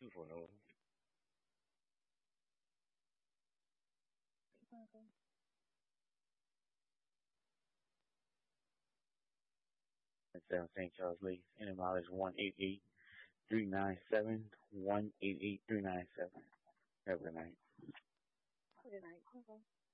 for those. Okay. It's St. Charles Lee. NML is 188-397. 188-397. Every night. Good night. Okay.